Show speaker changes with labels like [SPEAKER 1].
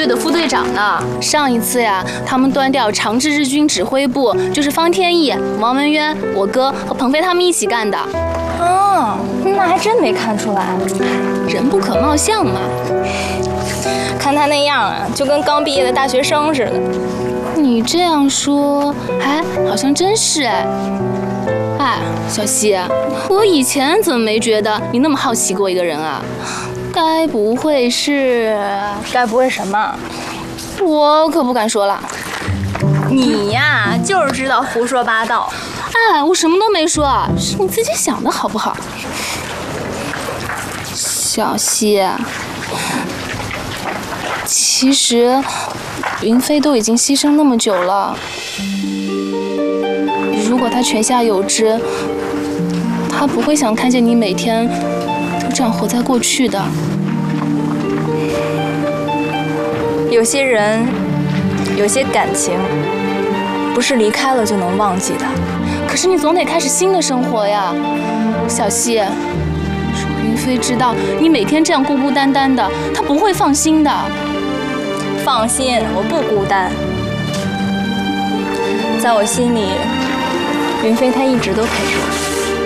[SPEAKER 1] 队的副队长呢。上一次呀，他们端调长治日军指挥部就是方天翼、王文渊、我哥和鹏飞他们一起干的。
[SPEAKER 2] 哦，那还真没看出来。
[SPEAKER 1] 人不可貌相嘛。
[SPEAKER 2] 看他那样啊，就跟刚毕业的大学生似的。
[SPEAKER 1] 你这样说，好像真是哎。哎，小希，我以前怎么没觉得你那么好奇过一个人啊？该不会
[SPEAKER 2] 什么？
[SPEAKER 1] 我可不敢说了。
[SPEAKER 2] 你呀，就是知道胡说八道。
[SPEAKER 1] 哎，我什么都没说，是你自己想的好不好？小希，其实云飞都已经牺牲那么久了，如果他泉下有知，他不会想看见你每天都这样活在过去的。
[SPEAKER 2] 有些人，有些感情，不是离开了就能忘记的。
[SPEAKER 1] 可是你总得开始新的生活呀，小希。云飞知道你每天这样孤孤单单的，他不会放心的。
[SPEAKER 2] 放心，我不孤单。在我心里，云飞他一直都陪着我。